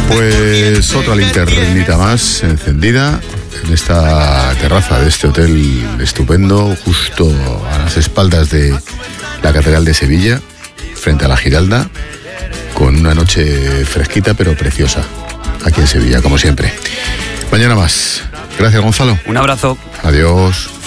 Pues otra linternita más encendida en esta terraza de este hotel estupendo, justo a las espaldas de la Catedral de Sevilla, frente a la Giralda, con una noche fresquita pero preciosa, aquí en Sevilla, como siempre. Mañana más. Gracias, Gonzalo. Un abrazo. Adiós.